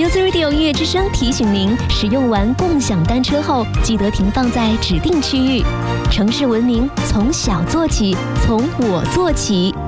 News Radio 音乐之声提醒您，使用完共享单车后，记得停放在指定区域。城市文明从小做起，从我做起。